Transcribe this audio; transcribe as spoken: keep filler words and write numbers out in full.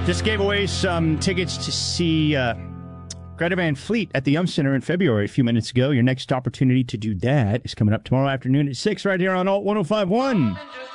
Just gave away some tickets to see uh, Greta Van Fleet at the Yum Center in February a few minutes ago. Your next opportunity to do that is coming up tomorrow afternoon at six right here on Alt one oh five point one.